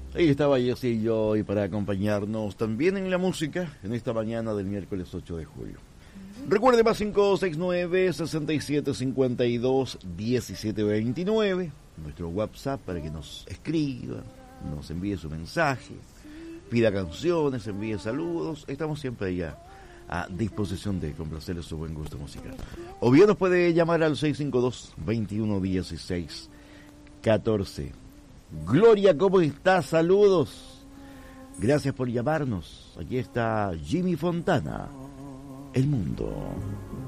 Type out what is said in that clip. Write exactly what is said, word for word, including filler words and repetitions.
Ahí estaba Jessy Joy para acompañarnos también en la música en esta mañana del miércoles ocho de julio. Recuerde, más cinco seis nueve, seis siete cinco dos, uno siete dos nueve, nuestro WhatsApp para que nos escriba, nos envíe su mensaje, pida canciones, envíe saludos. Estamos siempre allá a disposición de complacerle su buen gusto musical. O bien nos puede llamar al seis cinco dos, veintiuno dieciséis catorce. Gloria, ¿cómo estás? Saludos. Gracias por llamarnos. Aquí está Jimmy Fontana, El Mundo.